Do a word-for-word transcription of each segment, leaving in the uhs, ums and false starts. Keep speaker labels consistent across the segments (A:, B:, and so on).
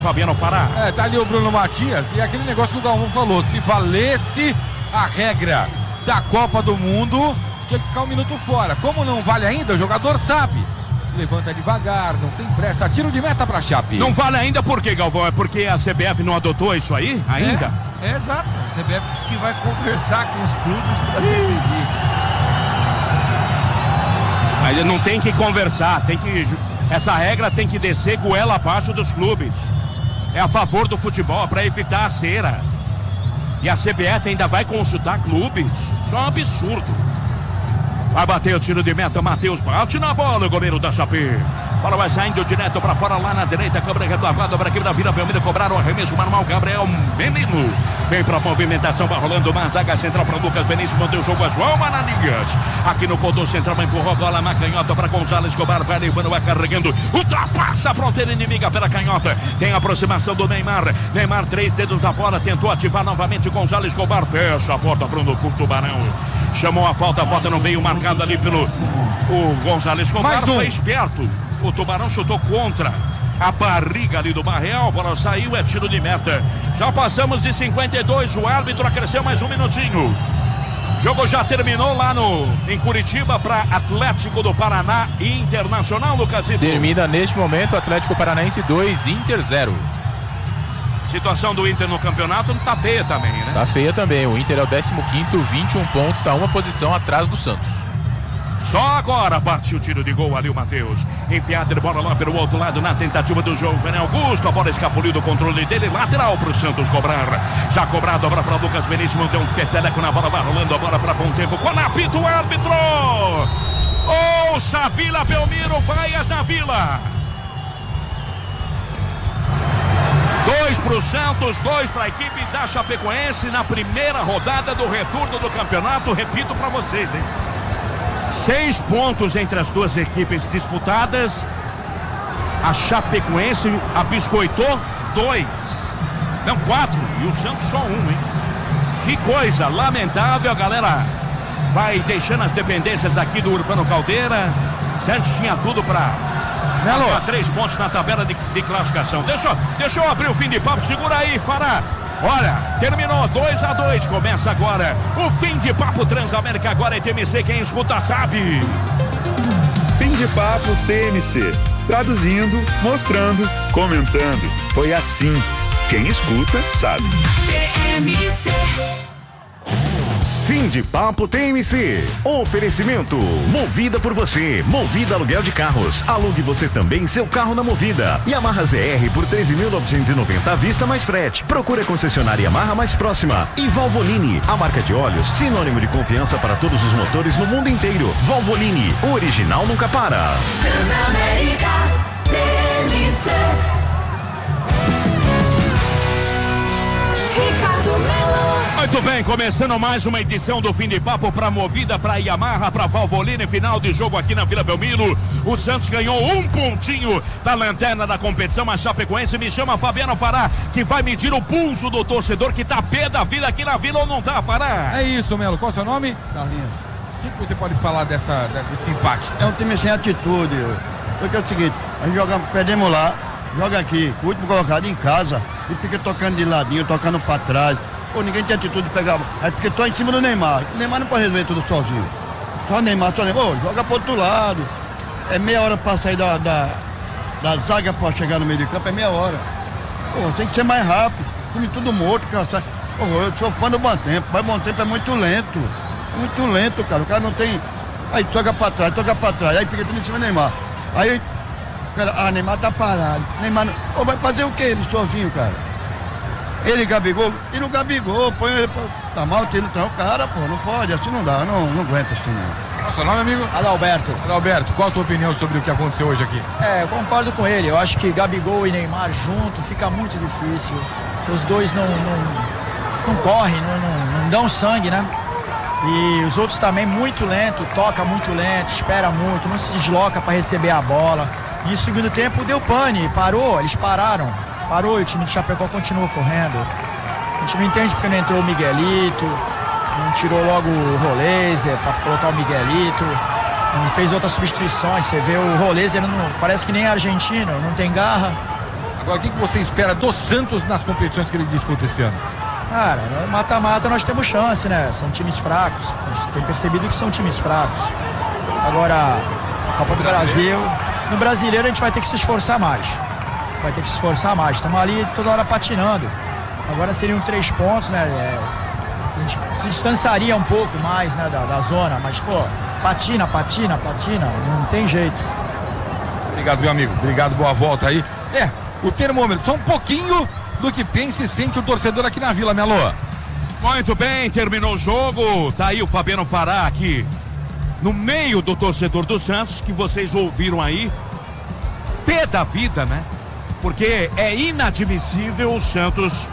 A: Fabiano Fará.
B: É, tá ali o Bruno Matias e aquele negócio que o Galvão falou, se valesse a regra da Copa do Mundo, tinha que ficar um minuto fora. Como não vale ainda, o jogador sabe. Levanta devagar, não tem pressa, tiro de meta pra Chape.
A: Não vale ainda por quê, Galvão? É porque a C B F não adotou isso aí ainda?
C: É, é exato. A C B F diz que vai conversar com os clubes para decidir.
A: Mas não tem que conversar, tem que... Essa regra tem que descer goela abaixo dos clubes. É a favor do futebol, para evitar a cera. E a C B F ainda vai consultar clubes. Isso é um absurdo. Vai bater o tiro de meta, Matheus bate na bola, o goleiro da Chape. Bola vai saindo direto para fora lá na direita, câmera retrasada para a equipe da Vila Belmiro, cobraram o arremesso manual, Gabriel Menino. Vem para a movimentação, vai rolando uma zaga central para Lucas Benício, mandou o jogo a João Mananinhas. Aqui no Condor Central, empurrou a bola na canhota para Gonzalez Escobar, vai levando, vai carregando, ultrapassa a fronteira inimiga pela canhota. Tem a aproximação do Neymar, Neymar, três dedos da bola, tentou ativar novamente o Gonzalez Escobar, fecha a porta para o Tubarão. Chamou a falta, a falta não veio marcada ali pelo o Gonzalez Escobar, um. Foi esperto. O Tubarão chutou contra a barriga ali do Barreal, a bola saiu, é tiro de meta. Já passamos de cinquenta e dois, o árbitro acresceu mais um minutinho. O jogo já terminou lá no, em Curitiba para Atlético do Paraná e Internacional, Lucasito.
D: Termina neste momento Atlético Paranaense dois, Inter zero.
A: Situação do Inter no campeonato não tá feia também, né?
D: Tá feia também, o Inter é o décimo quinto, vinte e um pontos, tá uma posição atrás do Santos.
A: Só agora partiu o tiro de gol ali o Matheus. Enfiada de bola lá pelo outro lado na tentativa do João Vene Augusto. A bola escapuliu do controle dele. Lateral para o Santos cobrar. Já cobrado, agora para Lucas Benício. Deu um peteleco na bola. Vai rolando a bola para bom tempo. Com apito o árbitro. Ouça, Vila Belmiro. Vaias na Vila. Dois para o Santos, dois para a equipe da Chapecoense na primeira rodada do retorno do campeonato. Repito para vocês, hein? Seis pontos entre as duas equipes disputadas. A Chapecoense abiscoitou dois. Não, quatro. E o Santos só um, hein? Que coisa lamentável. A galera vai deixando as dependências aqui do Urbano Caldeira. Santos tinha tudo para três pontos na tabela de, de classificação. Deixa, deixa eu abrir o fim de papo. Segura aí, Fará. Olha, terminou dois a dois, começa agora o fim de papo Transamérica, agora é T M C, quem escuta sabe.
E: Fim de papo T M C, traduzindo, mostrando, comentando, foi assim, quem escuta sabe.
F: T M C.
G: Fim de papo T M C. Oferecimento Movida por você. Movida Aluguel de Carros. Alugue você também seu carro na Movida. Yamaha Z R por treze mil novecentos e noventa à vista mais frete. Procure a concessionária Yamaha mais próxima. E Valvoline, a marca de óleos sinônimo de confiança para todos os motores no mundo inteiro. Valvoline, o original nunca para.
F: Transamérica T M C. Ricardo Melo.
A: Muito bem, começando mais uma edição do Fim de Papo para Movida, para Yamaha, para Valvoline, final de jogo aqui na Vila Belmiro. O Santos ganhou um pontinho da lanterna da competição, mas Chapecoense me chama Fabiano Fará, que vai medir o pulso do torcedor que tá pé da vida aqui na Vila ou não tá, Fará?
B: É isso, Melo. Qual é o seu nome?
H: Carlinhos.
B: O que você pode falar dessa, desse empate?
H: É um time sem atitude. Porque é o seguinte, a gente joga, perdemos lá, joga aqui, o último colocado em casa, e fica tocando de ladinho, tocando pra trás. Pô, ninguém tem atitude de pegar. É porque tô em cima do Neymar. O Neymar não pode resolver tudo sozinho. Só Neymar, só Neymar. Ô, joga pro outro lado. É meia hora pra sair da, da, da zaga pra chegar no meio de campo, é meia hora. Pô, tem que ser mais rápido. Time tudo morto, cansado. Pô, eu sou fã do Bom Tempo, mas Bom Tempo é muito lento. Muito lento, cara. O cara não tem. Aí toca pra trás, toca pra trás. Aí fica tudo em cima do Neymar. Aí, cara, ah, Neymar tá parado. Neymar não... Pô, vai fazer o que ele sozinho, cara? Ele, Gabigol, e no Gabigol, põe ele, pô, tá mal, tira o cara, pô, não pode, assim não dá, não, não aguenta assim não.
B: Qual é o seu nome, amigo?
I: Adalberto.
B: Adalberto, qual a tua opinião sobre o que aconteceu hoje aqui?
I: É, eu concordo com ele, eu acho que Gabigol e Neymar junto fica muito difícil, os dois não, não, não correm, não, não, não dão sangue, né? E os outros também muito lento, toca muito lento, espera muito, não se desloca para receber a bola. E no segundo tempo deu pane, parou, eles pararam. Parou e o time de Chapecó continua correndo. A gente não entende porque não entrou o Miguelito, não tirou logo o Rolézer para colocar o Miguelito, não fez outras substituições. Você vê o Rolézer, parece que nem argentino, não tem garra.
B: Agora, o que você espera do Santos nas competições que ele disputa esse ano?
I: Cara, mata-mata nós temos chance, né? São times fracos. A gente tem percebido que são times fracos. Agora, a Copa do Brasil, no Brasileiro a gente vai ter que se esforçar mais. Vai ter que se esforçar mais. Estamos ali toda hora patinando. Agora seriam três pontos, né? É, a gente se distanciaria um pouco mais, né, da, da zona. Mas, pô, patina, patina, patina. Não tem jeito.
B: Obrigado, meu amigo. Obrigado, boa volta aí. É, o termômetro, só um pouquinho do que pensa e sente o torcedor aqui na Vila, Melo.
A: Muito bem, terminou o jogo. Tá aí o Fabiano Fará aqui no meio do torcedor do Santos, que vocês ouviram aí. Pé da vida, né? Porque é inadmissível o Santos.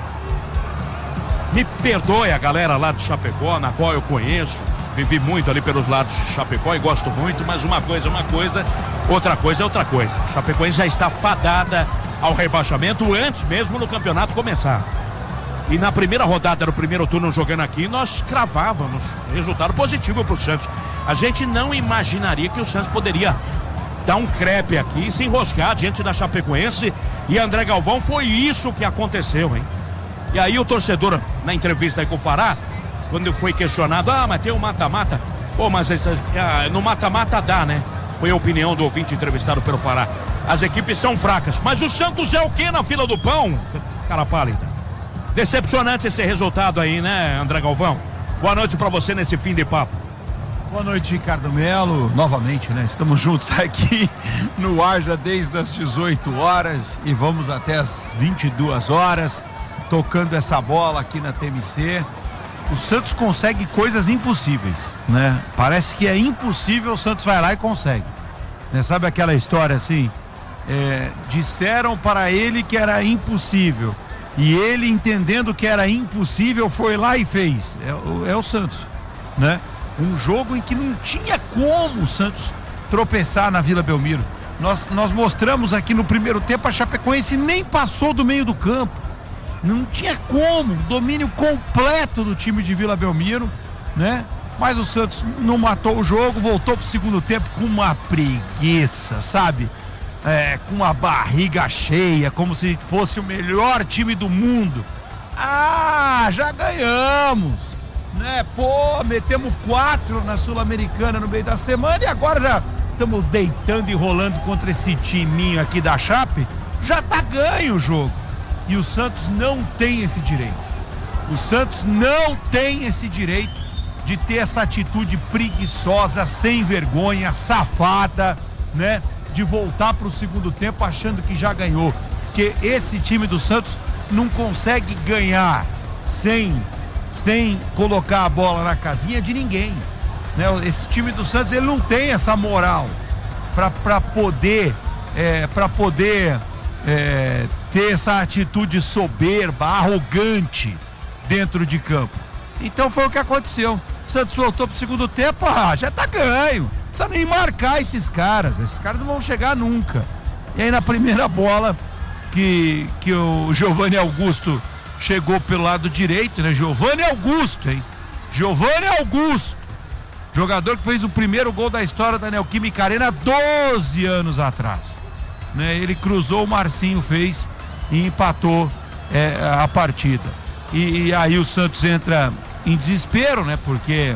A: Me perdoe a galera lá de Chapecó, na qual eu conheço. Vivi muito ali pelos lados de Chapecó e gosto muito, mas uma coisa é uma coisa, outra coisa é outra coisa. Chapecoense já está fadada ao rebaixamento antes mesmo do campeonato começar. E na primeira rodada do primeiro turno jogando aqui, nós cravávamos resultado positivo para o Santos. A gente não imaginaria que o Santos poderia dar um crepe aqui e se enroscar diante da Chapecoense. E André Galvão, foi isso que aconteceu, hein? E aí o torcedor, na entrevista aí com o Fará, quando foi questionado, ah, mas tem um mata-mata. Pô, mas esse, ah, no mata-mata dá, né? Foi a opinião do ouvinte entrevistado pelo Fará. As equipes são fracas, mas o Santos é o quê na fila do pão? Cara pálida. Decepcionante esse resultado aí, né, André Galvão? Boa noite pra você nesse fim de papo.
C: Boa noite, Ricardo Melo. Novamente, né? Estamos juntos aqui no ar já desde as dezoito horas e vamos até as vinte e duas horas, tocando essa bola aqui na T M C. O Santos consegue coisas impossíveis, né? Parece que é impossível, o Santos vai lá e consegue. Né? Sabe aquela história assim? É, disseram para ele que era impossível e ele, entendendo que era impossível, foi lá e fez. É, o, é o Santos, né? Um jogo em que não tinha como o Santos tropeçar na Vila Belmiro. Nós, nós mostramos aqui no primeiro tempo, a Chapecoense nem passou do meio do campo. Não tinha como, domínio completo do time de Vila Belmiro, né? Mas o Santos não matou o jogo, voltou pro segundo tempo com uma preguiça, sabe? É, com a barriga cheia, como se fosse o melhor time do mundo. Ah, já ganhamos, né? Pô, metemos quatro na Sul-Americana no meio da semana e agora já estamos deitando e rolando contra esse timinho aqui da Chape. Já tá ganho o jogo. E o Santos não tem esse direito. O Santos não tem esse direito de ter essa atitude preguiçosa, sem vergonha, safada, né? De voltar para o segundo tempo achando que já ganhou. Porque esse time do Santos não consegue ganhar sem, sem colocar a bola na casinha de ninguém, né? Esse time do Santos, ele não tem essa moral para poder, é, para poder é, ter essa atitude soberba, arrogante dentro de campo. Então foi o que aconteceu. Santos voltou pro segundo tempo, ah, já tá ganho. Não precisa nem marcar esses caras. Esses caras não vão chegar nunca. E aí na primeira bola que, que o Giovanni Augusto chegou pelo lado direito, né? Giovanni Augusto, hein? Giovanni Augusto. Jogador que fez o primeiro gol da história da Neoquímica Arena doze anos atrás. Né? Ele cruzou, o Marcinho fez e empatou é, a partida. E, e aí o Santos entra em desespero, né? Porque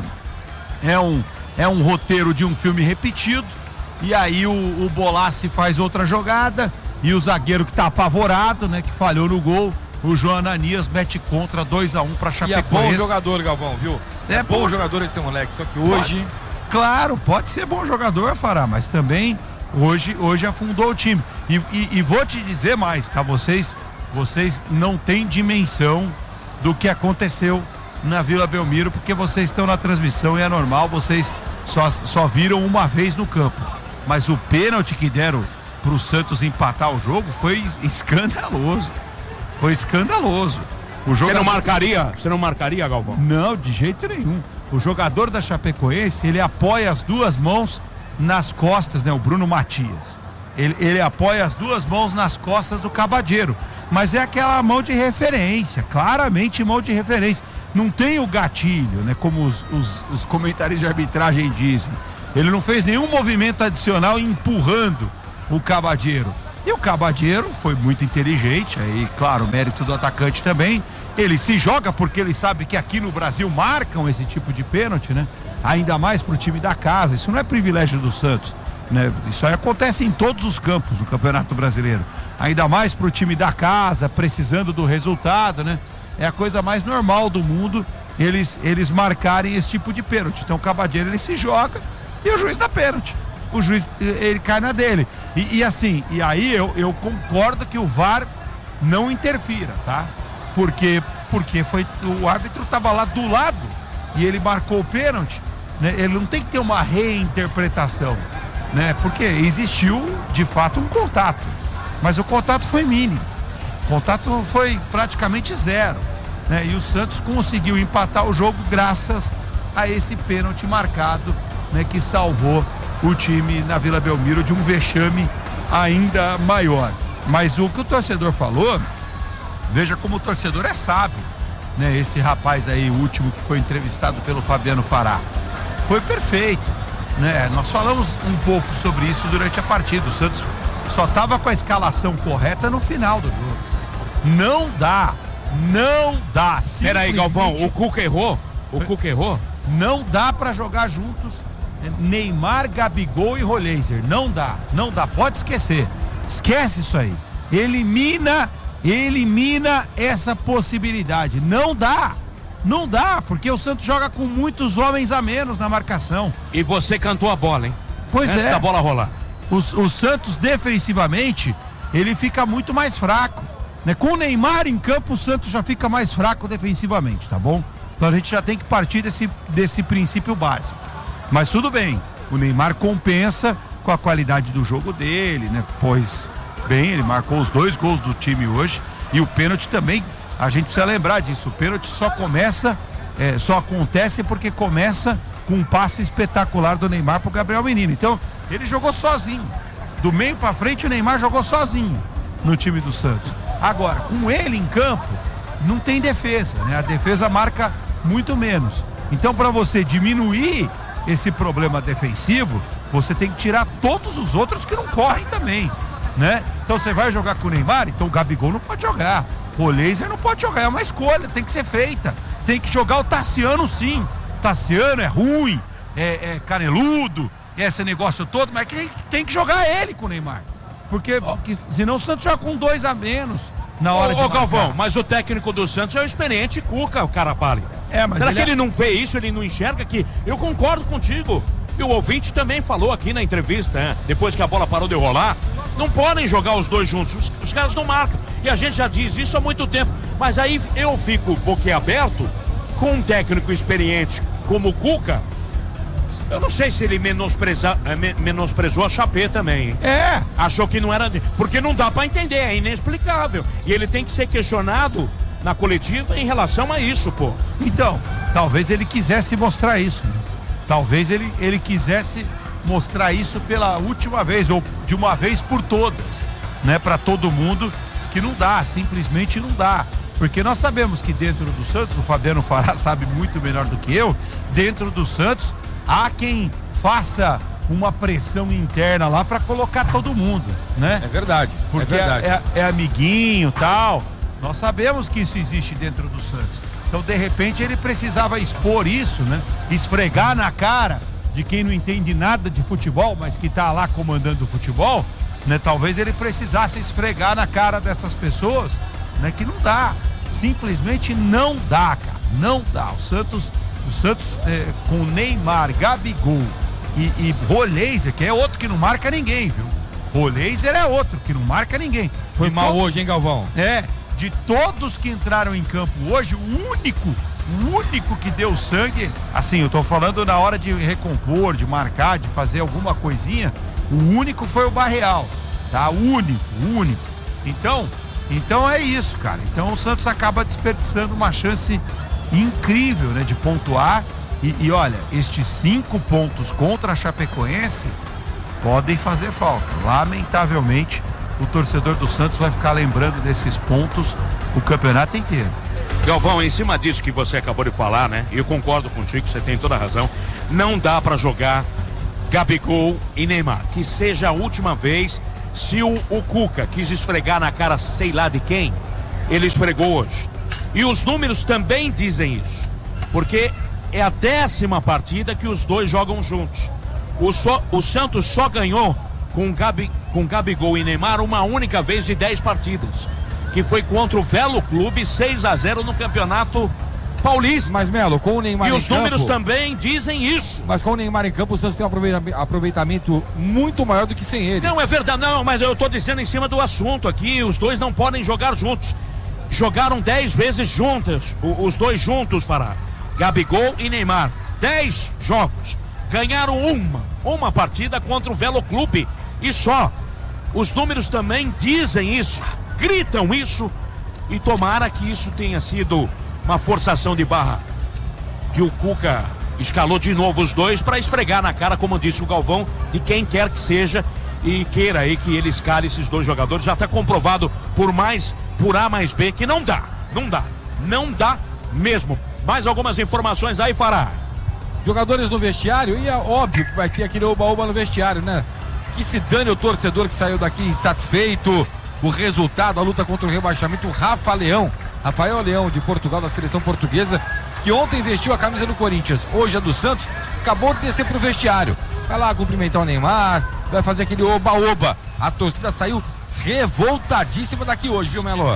C: é um, é um roteiro de um filme repetido. E aí o, o Bolassi faz outra jogada e o zagueiro que tá apavorado, né? Que falhou no gol, o João Ananias mete contra dois a um pra Chapecoense.
B: E é bom jogador, Galvão, viu? É, é bom, bom jogador esse moleque, só que hoje...
C: Pode, claro, pode ser bom jogador, Fará, mas também hoje, hoje afundou o time. E, e, e vou te dizer mais, tá? Vocês, vocês não têm dimensão do que aconteceu na Vila Belmiro, porque vocês estão na transmissão e é normal, vocês só, só viram uma vez no campo. Mas o pênalti que deram pro Santos empatar o jogo foi escandaloso. Foi escandaloso. O jogador... Você
A: não marcaria? Você não marcaria, Galvão?
C: Não, de jeito nenhum. O jogador da Chapecoense, ele apoia as duas mãos nas costas, né? O Bruno Matias. Ele, ele apoia as duas mãos nas costas do Cabadeiro. Mas é aquela mão de referência, claramente mão de referência. Não tem o gatilho, né? Como os, os, os comentaristas de arbitragem dizem. Ele não fez nenhum movimento adicional empurrando o Cabadeiro. E o Cabadeiro foi muito inteligente, aí, claro, mérito do atacante também. Ele se joga porque ele sabe que aqui no Brasil marcam esse tipo de pênalti, né? Ainda mais pro time da casa. Isso não é privilégio do Santos, né? Isso aí acontece em todos os campos do Campeonato Brasileiro. Ainda mais pro time da casa, precisando do resultado, né? É a coisa mais normal do mundo eles, eles marcarem esse tipo de pênalti. Então o Cabadeiro, ele se joga e o juiz dá pênalti. O juiz, ele cai na dele. E, e assim, e aí eu, eu concordo que o V A R não interfira, tá? Porque, porque foi, o árbitro estava lá do lado e ele marcou o pênalti, né? Ele não tem que ter uma reinterpretação, né? Porque existiu, de fato, um contato. Mas o contato foi mínimo. O contato foi praticamente zero, né? E o Santos conseguiu empatar o jogo graças a esse pênalti marcado, né? Que salvou o time na Vila Belmiro de um vexame ainda maior. Mas o que o torcedor falou, veja como o torcedor é sábio, né? Esse rapaz aí, o último que foi entrevistado pelo Fabiano Fará, foi perfeito, né? Nós falamos um pouco sobre isso durante a partida. O Santos só estava com a escalação correta no final do jogo. Não dá, não dá.
A: Peraí, Galvão, o Cuca errou? O Cuca errou?
C: Não dá pra jogar juntos Neymar, Gabigol e Roleiser. Não dá, não dá, pode esquecer. Esquece isso aí. Elimina, elimina essa possibilidade. Não dá, não dá, porque o Santos joga com muitos homens a menos na marcação.
A: E você cantou a bola, hein?
C: Pois
A: Antes
C: é.
A: da bola rolar.
C: O, o Santos defensivamente, ele fica muito mais fraco, né? Com o Neymar em campo, o Santos já fica mais fraco defensivamente, tá bom? Então a gente já tem que partir desse, desse princípio básico. Mas tudo bem, o Neymar compensa com a qualidade do jogo dele, né? Pois bem, ele marcou os dois gols do time hoje e o pênalti também, a gente precisa lembrar disso, o pênalti só começa, é, só acontece porque começa com um passe espetacular do Neymar pro Gabriel Menino. Então, ele jogou sozinho. Do meio pra frente, o Neymar jogou sozinho no time do Santos. Agora, com ele em campo, não tem defesa, né? A defesa marca muito menos. Então, para você diminuir esse problema defensivo, você tem que tirar todos os outros que não correm também, né? Então, você vai jogar com o Neymar, então o Gabigol não pode jogar. O Roleiser não pode jogar, é uma escolha, tem que ser feita. Tem que jogar o Tassiano, sim. Tassiano é ruim, é, é caneludo, esse negócio todo, mas que tem que jogar ele com o Neymar. Porque, porque senão o Santos joga com dois a menos na hora
A: ô,
C: de
A: Ô
C: marcar.
A: Galvão, mas o técnico do Santos é o experiente Cuca, o cara pálido.
C: É, mas
A: Será
C: ele
A: que
C: é...
A: ele não vê isso, ele não enxerga que... Eu concordo contigo. E o ouvinte também falou aqui na entrevista, né? Depois que a bola parou de rolar, não podem jogar os dois juntos, os, os caras não marcam. E a gente já diz isso há muito tempo. Mas aí eu fico boquiaberto com um técnico experiente como o Cuca. Eu não sei se ele menospreza, menosprezou a Chapé também, hein?
C: É.
A: Achou que não era... Porque não dá pra entender, é inexplicável. E ele tem que ser questionado na coletiva em relação a isso, pô.
C: Então, talvez ele quisesse mostrar isso, né? Talvez ele, ele quisesse mostrar isso pela última vez, ou de uma vez por todas, né? Pra todo mundo, que não dá, simplesmente não dá. Porque nós sabemos que dentro do Santos, o Fabiano Fará sabe muito melhor do que eu, dentro do Santos, há quem faça uma pressão interna lá para colocar todo mundo, né?
B: É verdade,
C: porque
B: é verdade.
C: É, é, é amiguinho, tal. Nós sabemos que isso existe dentro do Santos. Então, de repente, ele precisava expor isso, né? Esfregar na cara de quem não entende nada de futebol, mas que tá lá comandando o futebol, né? Talvez ele precisasse esfregar na cara dessas pessoas, né? Que não dá. Simplesmente não dá, cara. Não dá. O Santos, o Santos é, com Neymar, Gabigol e, e Roleiser, que é outro que não marca ninguém, viu? Roleiser é outro que não marca ninguém.
B: Foi
C: De
B: mal
C: to...
B: hoje, hein, Galvão?
C: É, de todos que entraram em campo hoje, o único, o único que deu sangue, assim, eu tô falando na hora de recompor, de marcar, de fazer alguma coisinha, o único foi o Barreal, tá? O único, o único. Então, então é isso, cara. Então o Santos acaba desperdiçando uma chance incrível, né, de pontuar. E, e olha, estes cinco pontos contra a Chapecoense podem fazer falta. Lamentavelmente, o torcedor do Santos vai ficar lembrando desses pontos o campeonato inteiro.
A: Galvão, em cima disso que você acabou de falar, né? Eu concordo contigo, você tem toda a razão. Não dá pra jogar Gabigol e Neymar. Que seja a última vez Se o, o Cuca quis esfregar na cara sei lá de quem, ele esfregou hoje. E os números também dizem isso, porque é a décima partida que os dois jogam juntos. O, so, o Santos só ganhou com, Gabi, com Gabigol e Neymar uma única vez de dez partidas, que foi contra o Velo Clube, seis a zero no Campeonato Paulista.
B: Mas, Melo, com o Neymar
A: e
B: em
A: os números
B: campo,
A: também dizem isso.
B: Mas com o Neymar em campo, o Santos tem um aproveitamento muito maior do que sem ele.
A: Não, é verdade, não, mas eu tô dizendo em cima do assunto aqui, os dois não podem jogar juntos. Jogaram dez vezes juntas, os dois juntos, Fará. Gabigol e Neymar, dez jogos. Ganharam uma, uma partida contra o Velo Clube e só. Os números também dizem isso, gritam isso, e tomara que isso tenha sido uma forçação de barra, que o Cuca escalou de novo os dois para esfregar na cara, como disse o Galvão, de quem quer que seja, e queira aí que ele escale esses dois jogadores. Já está comprovado por mais, por A mais B, que não dá, não dá, não dá mesmo. Mais algumas informações aí, Fará.
B: Jogadores no vestiário, e é óbvio que vai ter aquele oba-oba no vestiário, né? Que se dane o torcedor que saiu daqui insatisfeito, o resultado, a luta contra o rebaixamento. O Rafa Leão, Rafael Leão, de Portugal, da seleção portuguesa, que ontem vestiu a camisa do Corinthians, hoje é do Santos, acabou de descer pro vestiário. Vai lá cumprimentar o Neymar, vai fazer aquele oba-oba. A torcida saiu revoltadíssima daqui hoje, viu, Melo?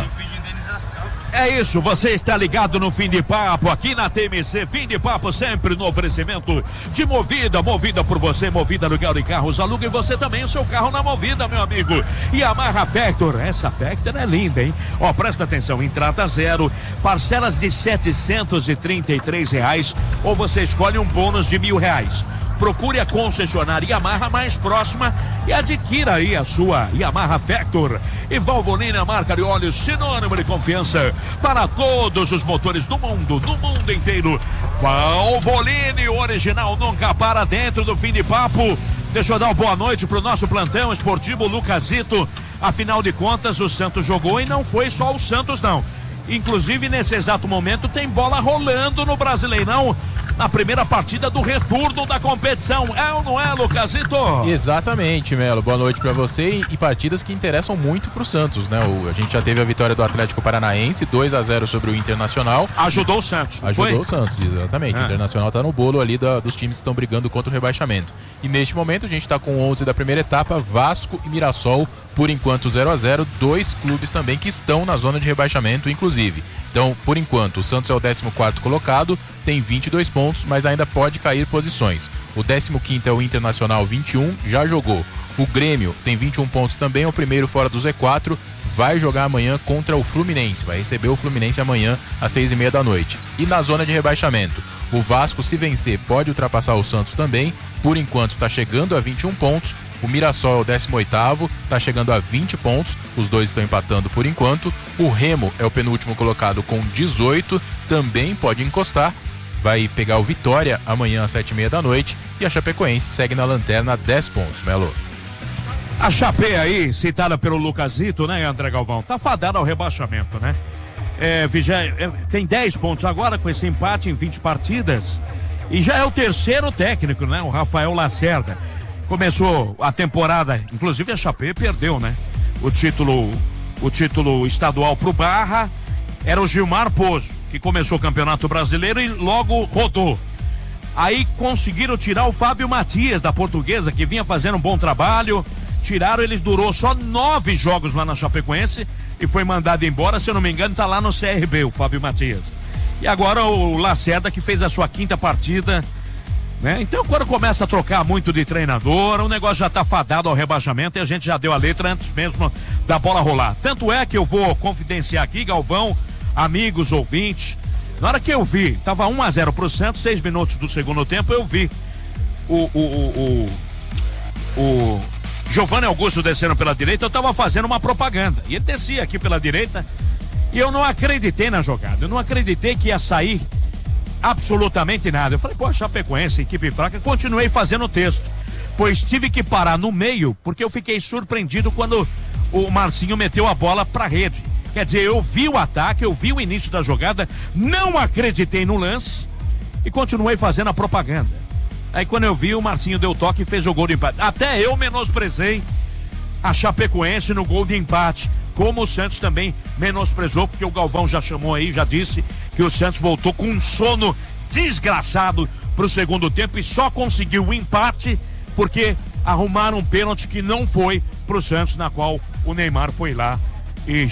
A: É isso, você está ligado no Fim de Papo, aqui na T M C. Fim de Papo sempre no oferecimento de Movida, Movida por você, Movida Aluguel de Carros, alugue você também o seu carro na Movida, meu amigo. E a Yamaha Factor, essa Factor é linda, hein? Ó, presta atenção, entrada zero, parcelas de setecentos e trinta e três reais, ou você escolhe um bônus de mil reais. Procure a concessionária Yamaha mais próxima e adquira aí a sua Yamaha Factor. E Valvoline, a marca de óleos sinônimo de confiança para todos os motores do mundo, do mundo inteiro. Valvoline, o original nunca para dentro do Fim de Papo. Deixa eu dar uma boa noite pro nosso plantão esportivo Lucasito. Afinal de contas, o Santos jogou e não foi só o Santos, não. Inclusive, nesse exato momento, tem bola rolando no Brasileirão, na primeira partida do retorno da competição. É ou não é, Lucasito?
D: Exatamente, Melo. Boa noite pra você. E, e partidas que interessam muito pro Santos, né? O, a gente já teve a vitória do Atlético Paranaense, dois a zero sobre o Internacional.
A: Ajudou o Santos, não
D: Ajudou
A: foi?
D: o Santos, exatamente.
A: É.
D: O Internacional tá no bolo ali da, dos times que estão brigando contra o rebaixamento. E neste momento a gente tá com onze da primeira etapa, Vasco e Mirassol, por enquanto zero a zero. Dois clubes também que estão na zona de rebaixamento, inclusive. Então, por enquanto, o Santos é o décimo quarto colocado, tem vinte e dois pontos, mas ainda pode cair posições. O décimo quinto é o Internacional, vinte e um, já jogou. O Grêmio tem vinte e um pontos também, é o primeiro fora do Z quatro, vai jogar amanhã contra o Fluminense, vai receber o Fluminense amanhã às seis e meia da noite. E na zona de rebaixamento, o Vasco, se vencer, pode ultrapassar o Santos também, por enquanto está chegando a vinte e um pontos. O Mirassol é o décimo oitavo, está chegando a vinte pontos, os dois estão empatando por enquanto. O Remo é o penúltimo colocado com dezoito, também pode encostar, vai pegar o Vitória amanhã às sete e meia da noite. E a Chapecoense segue na lanterna, dez pontos, Melo.
A: A Chape aí, citada pelo Lucasito, né, André Galvão, tá fadada ao rebaixamento, né? É, já, é, tem dez pontos agora com esse empate em vinte partidas. E já é o terceiro técnico, né? O Rafael Lacerda. Começou a temporada, inclusive a Chape perdeu, né? O título, o título estadual pro Barra. Era o Gilmar Pozo, que começou o Campeonato Brasileiro e logo rodou. Aí conseguiram tirar o Fábio Matias da Portuguesa, que vinha fazendo um bom trabalho. Tiraram, ele durou só nove jogos lá na Chapecoense e foi mandado embora, se eu não me engano, tá lá no C R B, o Fábio Matias. E agora o Lacerda, que fez a sua quinta partida, né? Então, quando começa a trocar muito de treinador, o negócio já tá fadado ao rebaixamento e a gente já deu a letra antes mesmo da bola rolar. Tanto é que eu vou confidenciar aqui, Galvão, amigos, ouvintes, na hora que eu vi, tava um a zero pro Santos, seis minutos do segundo tempo, eu vi o o o, o, o Giovanni Augusto descendo pela direita, eu tava fazendo uma propaganda, e ele descia aqui pela direita, e eu não acreditei na jogada, eu não acreditei que ia sair absolutamente nada. Eu falei, pô, Chapecoense, equipe fraca. Continuei fazendo o texto, pois tive que parar no meio, porque eu fiquei surpreendido quando o Marcinho meteu a bola pra rede. Quer dizer, eu vi o ataque, eu vi o início da jogada, não acreditei no lance e continuei fazendo a propaganda. Aí quando eu vi, o Marcinho deu toque e fez o gol de empate. Até eu menosprezei a Chapecoense no gol de empate. Como o Santos também menosprezou, porque o Galvão já chamou aí, já disse que o Santos voltou com um sono desgraçado pro segundo tempo e só conseguiu o empate porque arrumaram um pênalti que não foi pro Santos, na qual o Neymar foi lá e